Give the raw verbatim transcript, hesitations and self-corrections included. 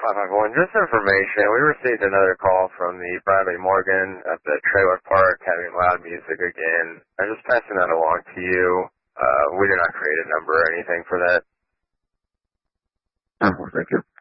five five one, just information. We received another call from the Bradley Morgan at the trailer park having loud music again. I'm just passing that along to you. Uh, we did not create a number or anything for that. Oh, thank you.